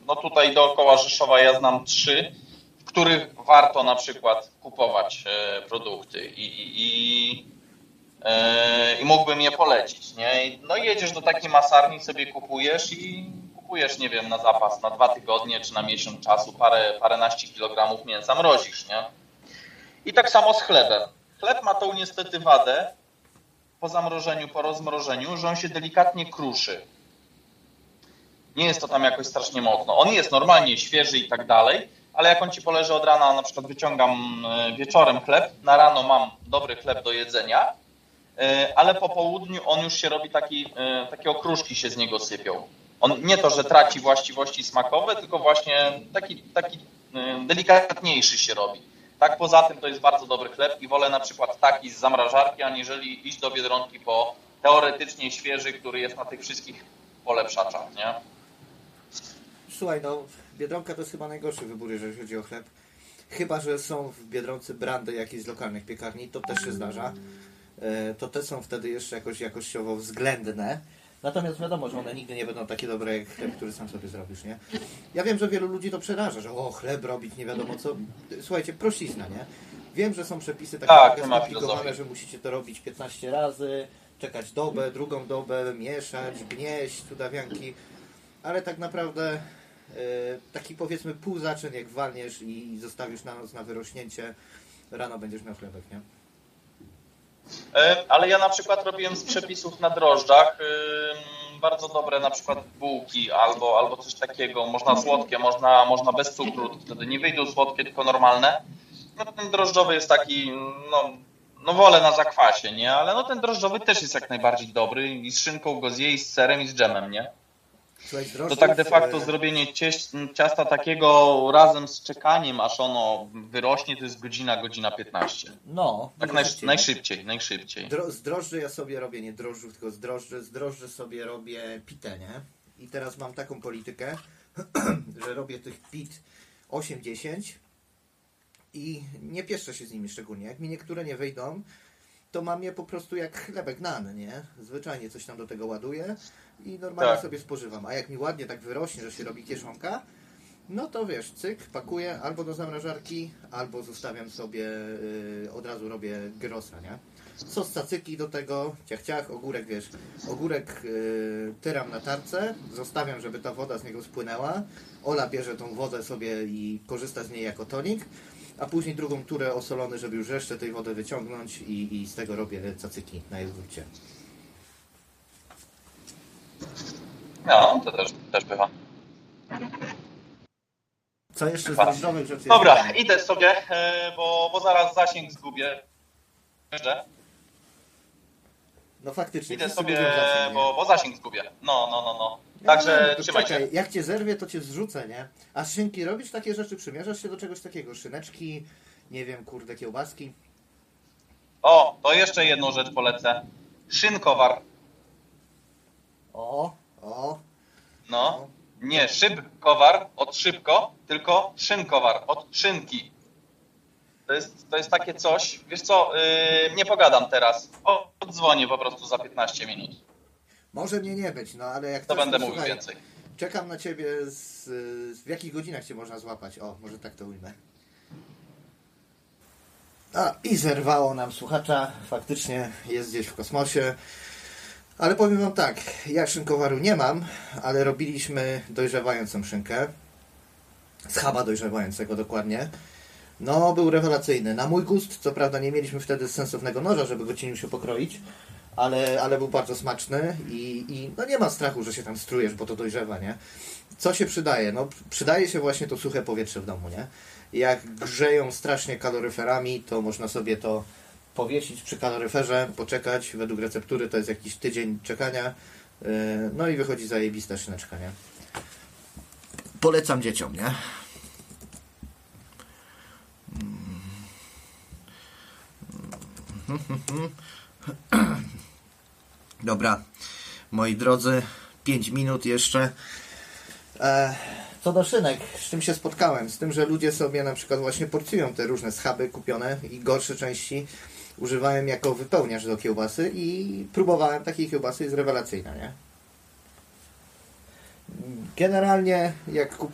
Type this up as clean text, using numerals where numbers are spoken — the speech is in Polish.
no tutaj dookoła Rzeszowa ja znam 3, w których warto na przykład kupować produkty i mógłbym je polecić, nie? No i jedziesz do takiej masarni, sobie kupujesz, nie wiem, na zapas, na 2 tygodnie czy na miesiąc czasu paręnaście kilogramów mięsa mrozisz, nie? I tak samo z chlebem. Chleb ma tą niestety wadę po zamrożeniu, po rozmrożeniu, że on się delikatnie kruszy. Nie jest to tam jakoś strasznie mocno. On jest normalnie świeży i tak dalej, ale jak on ci poleży od rana, na przykład wyciągam wieczorem chleb, na rano mam dobry chleb do jedzenia, ale po południu on już się robi takie okruszki się z niego sypią. On nie to, że traci właściwości smakowe, tylko właśnie taki delikatniejszy się robi. Tak, poza tym to jest bardzo dobry chleb i wolę na przykład taki z zamrażarki, aniżeli iść do Biedronki po teoretycznie świeży, który jest na tych wszystkich polepszaczach, nie? Słuchaj, no Biedronka to jest chyba najgorszy wybór, jeżeli chodzi o chleb. Chyba że są w Biedronce brandy jakichś lokalnych piekarni, to też się zdarza. To te są wtedy jeszcze jakoś jakościowo względne. Natomiast wiadomo, że one nigdy nie będą takie dobre jak chleb, który sam sobie zrobisz, nie? Ja wiem, że wielu ludzi to przeraża, że chleb robić nie wiadomo co. Słuchajcie, prościzna, nie? Wiem, że są przepisy takie skomplikowane, że musicie to robić 15 razy, czekać dobę, drugą dobę, mieszać, gnieść, cudawianki, ale tak naprawdę taki powiedzmy półzaczyn jak walniesz i zostawisz na noc na wyrośnięcie, rano będziesz miał chlebek, nie? Ale ja na przykład robiłem z przepisów na drożdżach bardzo dobre na przykład bułki albo coś takiego. Można słodkie, można bez cukru, wtedy nie wyjdą słodkie, tylko normalne. No ten drożdżowy jest taki, no wolę na zakwasie, nie? Ale no ten drożdżowy też jest jak najbardziej dobry i z szynką go zje, i z serem, i z dżemem, nie? To tak de facto zrobienie ciasta takiego razem z czekaniem, aż ono wyrośnie, to jest godzina 15. No. Tak najszybciej. Z drożdży ja sobie robię, nie drożdżów, tylko z drożdży sobie robię pitę, nie? I teraz mam taką politykę, że robię tych pit 8-10 i nie pieszczę się z nimi szczególnie. Jak mi niektóre nie wyjdą, to mam je po prostu jak chlebek nan, nie? Zwyczajnie coś tam do tego ładuję i normalnie sobie spożywam. A jak mi ładnie tak wyrośnie, że się robi kieszonka, no to wiesz, cyk, pakuję albo do zamrażarki, albo zostawiam sobie, od razu robię gyrosa, nie? Sos cacyki do tego, ciach, ogórek, wiesz, tyram na tarce, zostawiam, żeby ta woda z niego spłynęła, Ola bierze tą wodę sobie i korzysta z niej jako tonik, a później drugą turę osolony, żeby już resztę tej wody wyciągnąć i z tego robię cacyki na jogurcie. No, to też bywa. Co jeszcze z drożdżowych rzeczy? Dobra, idę sobie, bo zaraz zasięg zgubię. No faktycznie. Idę sobie, bo zasięg zgubię. No. Także trzymaj się. Jak cię zerwie, to cię zrzucę, nie? A szynki robisz takie rzeczy? Przymierzasz się do czegoś takiego? Szyneczki, nie wiem, kiełbaski? O, to jeszcze jedną rzecz polecę. Szynkowar. O. No. Nie szybkowar od szybko, tylko szynkowar od szynki. To jest takie coś, wiesz co, nie pogadam teraz. Odzwonię po prostu za 15 minut. Może mnie nie być, no ale jak to będę mówił więcej. Czekam na ciebie, w jakich godzinach cię można złapać? O, może tak to ujmę. I zerwało nam słuchacza, faktycznie jest gdzieś w kosmosie. Ale powiem wam tak, ja szynkowaru nie mam, ale robiliśmy dojrzewającą szynkę. Schaba dojrzewającego dokładnie. No, był rewelacyjny. Na mój gust, co prawda nie mieliśmy wtedy sensownego noża, żeby go cieniusio pokroić, ale był bardzo smaczny i no nie ma strachu, że się tam strujesz, bo to dojrzewa, nie? Co się przydaje? No, przydaje się właśnie to suche powietrze w domu, nie? Jak grzeją strasznie kaloryferami, to można sobie to powiesić przy kaloryferze, poczekać, według receptury to jest jakiś tydzień czekania, no i wychodzi zajebista szyneczka, nie? Polecam dzieciom, nie? Dobra, moi drodzy, 5 minut jeszcze. Co do szynek, z czym się spotkałem? Z tym, że ludzie sobie na przykład właśnie porcjują te różne schaby kupione i gorsze części używają jako wypełniacz do kiełbasy i próbowałem takiej kiełbasy, jest rewelacyjna, nie? Generalnie jak